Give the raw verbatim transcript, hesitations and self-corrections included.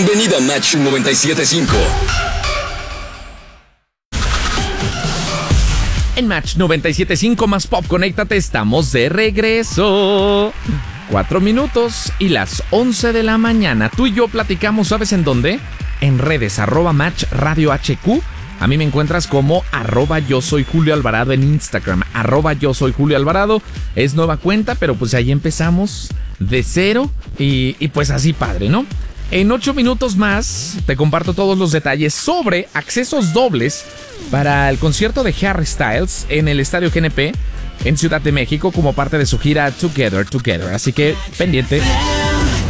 Bienvenido a Match noventa y siete punto cinco. En Match noventa y siete punto cinco más Pop, conéctate, estamos de regreso. Cuatro minutos y las once de la mañana. Tú y yo platicamos, ¿sabes en dónde? En redes, arroba Match Radio H Q. A mí me encuentras como arroba yo soy Julio Alvarado en Instagram. Arroba yo soy Julio Alvarado. Es nueva cuenta, pero pues ahí empezamos de cero y, y pues así padre, ¿no? En ocho minutos más te comparto todos los detalles sobre accesos dobles para el concierto de Harry Styles en el Estadio G N P en Ciudad de México como parte de su gira Together Together. Así que pendiente.